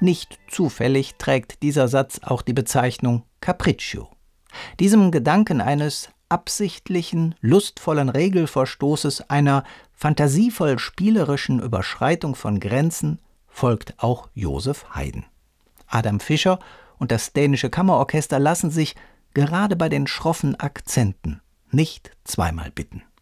Nicht zufällig trägt dieser Satz auch die Bezeichnung Capriccio. Diesem Gedanken eines absichtlichen, lustvollen Regelverstoßes, einer fantasievoll spielerischen Überschreitung von Grenzen folgt auch Joseph Haydn. Adam Fischer und das Dänische Kammerorchester lassen sich gerade bei den schroffen Akzenten nicht zweimal bitten.